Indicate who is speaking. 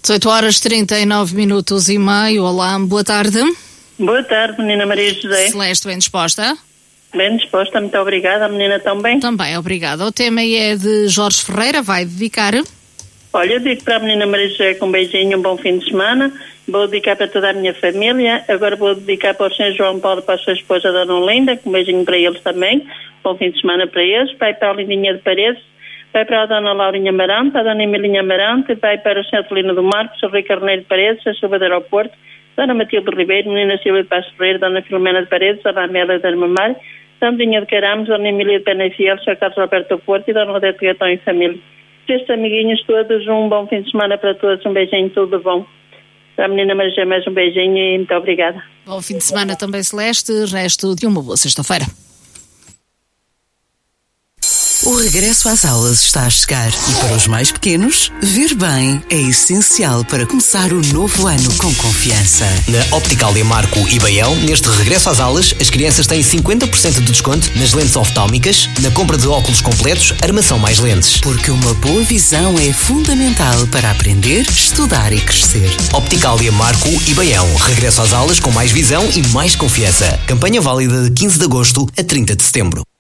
Speaker 1: 18h39 Olá, boa tarde.
Speaker 2: Boa tarde, menina Maria José.
Speaker 1: Celeste, bem disposta?
Speaker 2: Bem disposta, muito obrigada. A menina também?
Speaker 1: Também, obrigada. O tema é de Jorge Ferreira, vai dedicar?
Speaker 2: Olha, eu digo para a menina Maria José com um beijinho, um bom fim de semana. Vou dedicar para toda a minha família. Agora vou dedicar para o Sr. João Paulo, para a sua esposa, Dona Olinda, com um beijinho para eles também. Bom fim de semana para eles. Vai para a Lindinha de Paredes. Vai para a Dona Laurinha Amarante, a Dona Emilinha Amarante, vai para o Sr. Celino do Marcos, o Rui Carneiro de Paredes, a Silva do Aeroporto, Dona Matilde Ribeiro, Menina Silva de Passos Ferreira, Dona Filomena de Paredes, Dona Amélia de Armamar, Dona Dinha de Caramos, Dona Emília de Penafiel, Sr. Carlos Alberto do Porto e Dona Odete Gatão e família. Estes amiguinhos todos, um bom fim de semana para todos, um beijinho, tudo bom. Para a menina Maria, mais um beijinho e muito obrigada.
Speaker 1: Bom fim de semana também, Celeste, resto de uma boa sexta-feira.
Speaker 3: O regresso às aulas está a chegar e para os mais pequenos, ver bem é essencial para começar o novo ano com confiança.
Speaker 4: Na Optical Marco e Baião, neste regresso às aulas, as crianças têm 50% de desconto nas lentes oftálmicas, na compra de óculos completos, armação mais lentes.
Speaker 3: Porque uma boa visão é fundamental para aprender, estudar e crescer.
Speaker 4: Optical Marco e Baião, regresso às aulas com mais visão e mais confiança. Campanha válida de 15 de agosto a 30 de setembro.